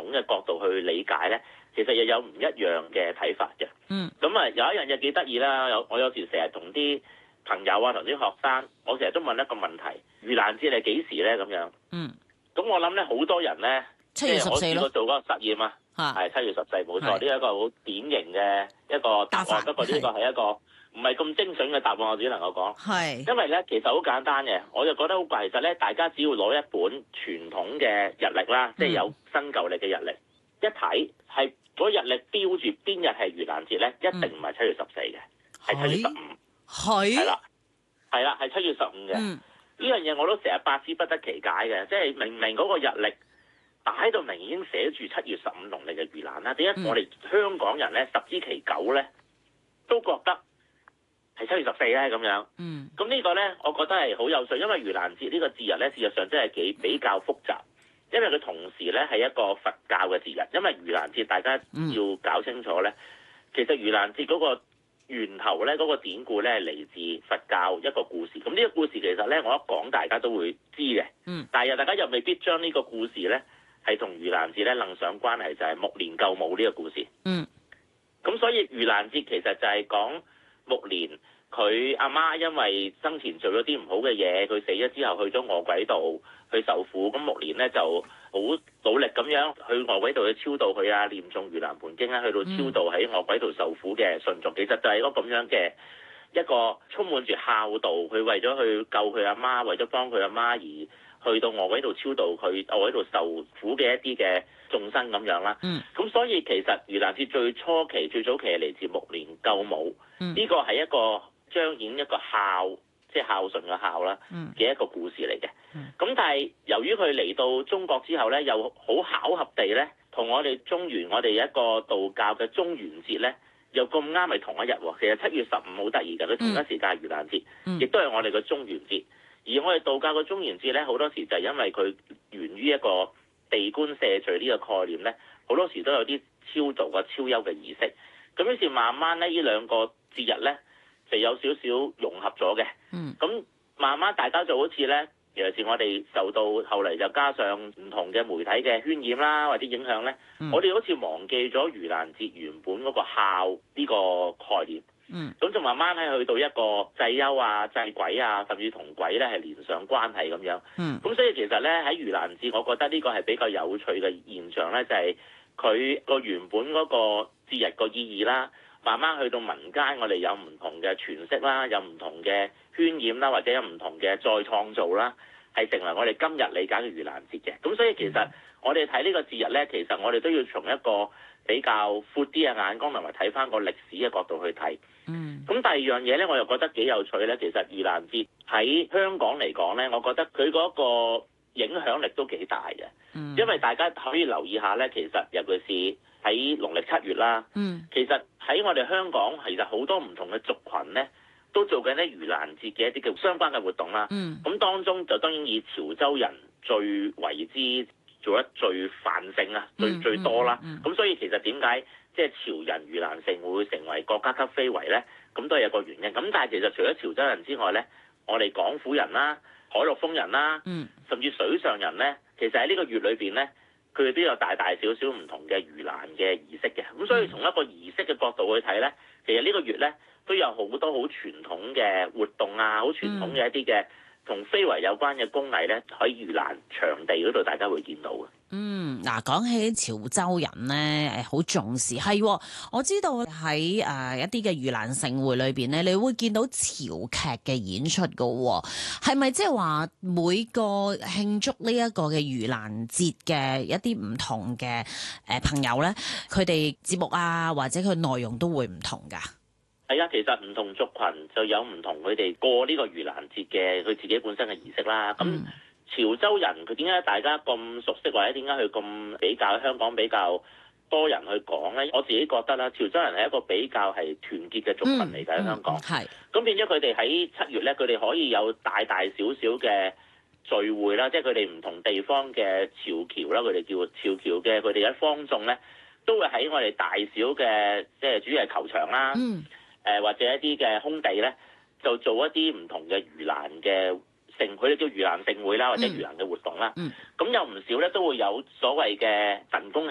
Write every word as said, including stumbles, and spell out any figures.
統嘅角度去理解咧，其實又有唔一樣嘅睇法嘅。 嗯。 咁啊，有一樣嘢幾得意啦，有我有時成日同啲朋友啊，同啲學生，我成日都問一個問題：盂蘭節係幾時咧？咁樣。 嗯。 咁我諗咧，好多人咧， 七月十四咯。 我試過做嗰個實驗啊，係七月十四，冇錯，呢係一個好典型嘅一個答案。不過呢個係一個唔係咁精準嘅答案，我只能夠講。 係。 因為咧，其實好簡單嘅，我就覺得好怪。其實咧，大家只要攞一本傳統嘅日曆啦，即係有新舊曆嘅日曆，嗯、一睇係嗰日曆標住邊日係盂蘭節咧，一定唔係七月十四嘅，係七月十五。 係。係啦， 係啦，係七月十五嘅。嗯。呢樣嘢我都成日百思不得其解嘅，即係明明嗰個日曆擺到明已經寫住七月十五農曆嘅盂蘭啦，點解我哋香港人咧十之其九咧都覺得係七月十四咧咁樣？嗯，咁呢個咧，我覺得係好有趣，因為盂蘭節呢個節日咧，事實上真係幾比較複雜，因為佢同時咧係一個佛教嘅節日，因為盂蘭節大家要搞清楚咧，其實盂蘭節嗰個源頭咧，嗰個典故咧係嚟自佛教一個故事。咁呢個故事其實咧，我一講大家都會知嘅。嗯。但係大家又未必將呢個故事咧係同盂蘭節咧楞上關係，就係目連救母呢個故事。嗯。咁所以盂蘭節其實就係講目連佢阿媽因為生前做咗啲唔好嘅嘢，佢死咗之後去咗餓鬼道去受苦。咁目連咧就好努力咁樣去餓鬼道去超度佢啊，念誦盂蘭盆經啦，去到超度喺餓鬼道受苦嘅信眾。其實就係一個咁樣嘅一個充滿住孝道，佢為咗去救佢阿媽，為咗幫佢阿媽而去到餓鬼道超度佢餓鬼道受苦嘅一啲嘅眾生咁樣啦。嗯。咁所以其實盂蘭節最初期、最早期係嚟自目連救母。嗯。呢個係一個彰顯一個孝，即係孝順嘅孝啦嘅一個故事嚟嘅。咁、嗯、但係由於佢嚟到中國之後咧，又好巧合地咧，同我哋中元我哋一個道教嘅中元節咧，又咁啱係同一日喎。其實七月十五好得意㗎，佢同一時間係盂蘭節，亦都係我哋嘅中元節。而我哋道教嘅中元節咧，好多時就係因為佢源於一個地官赦罪呢個概念咧，好多時都有啲超度啊、超幽嘅儀式。咁於是慢慢咧，呢兩個節日咧就有少少融合咗嘅。嗯。咁慢慢大家就好似咧，尤其是我哋受到後嚟就加上唔同嘅媒體嘅渲染啦，或者影響咧，嗯、我哋好似忘記咗盂蘭節原本嗰個孝呢個概念。嗯。咁就慢慢咧去到一個祭幽啊、祭鬼啊，甚至同鬼咧係連上關係咁樣。嗯。咁所以其實咧喺盂蘭節，我覺得呢個係比較有趣嘅現象咧，就係佢個原本嗰個節日個意義啦。慢慢去到民間，我哋有唔同嘅詮釋啦，有唔同嘅渲染啦，或者有唔同嘅再創造啦，係成為我哋今日理解嘅盂蘭節嘅。咁所以其實我哋睇呢個節日咧，其實我哋都要從一個比較闊啲嘅眼光，同埋睇翻個歷史嘅角度去睇。嗯。咁第二樣嘢咧，我又覺得幾有趣咧。其實盂蘭節喺香港嚟講咧，我覺得佢嗰個影響力都幾大嘅。嗯。因為大家可以留意下咧，其實尤其是喺農曆七月啦，嗯，其實喺我哋香港，其實好多唔同嘅族群咧，都做緊咧盂蘭節嘅一啲嘅相關嘅活動啦。嗯，咁當中就當然以潮州人最為之做得最繁盛啊，最最多啦。咁、嗯嗯嗯、所以其實點解即係潮人盂蘭勝會成為國家級非遺咧？咁都係有個原因。咁但係其實除咗潮州人之外咧，我哋廣府人啦、海陸豐人啦，嗯，甚至水上人咧，其實喺呢個月裏邊咧，佢哋都有大大小小唔同嘅盂蘭嘅儀式嘅，咁所以從一個儀式嘅角度去睇咧，其實呢個月咧都有好多好傳統嘅活動啊，好傳統嘅一啲嘅同非遺有關嘅工藝咧，喺盂蘭場地嗰度大家會見到嘅。 嗯，嗱，講起潮州人咧，誒好重視，係、哦、我知道喺誒、呃、一啲嘅盂蘭盛會裏邊咧，你會見到潮劇嘅演出㗎喎、哦，係咪即係話每個慶祝呢一個嘅盂蘭節嘅一啲唔同嘅誒、呃、朋友咧，佢哋節目啊或者佢內容都會唔同㗎？ 係啊，其實唔同族群就有唔同佢哋過呢個盂蘭節嘅佢自己本身嘅儀式啦，咁、嗯。潮州人佢點解大家咁熟悉，或者點解佢咁比較香港比較多人去講咧？我自己覺得啦，潮州人係一個比較係團結嘅族群嚟㗎喺香港。係、嗯。咁、嗯、變咗佢哋喺七月咧，佢哋可以有大大小小嘅聚會啦，即係佢哋唔同地方嘅潮僑啦，佢哋叫潮僑嘅佢哋嘅坊眾咧，都會喺我哋大小嘅即係主要係球場啦，誒、嗯呃、或者一啲嘅空地咧，就做一啲唔同嘅盂蘭嘅。盛佢哋叫盂蘭盛會啦，或者盂蘭嘅活動啦，咁、嗯嗯、有唔少咧都會有所謂嘅神功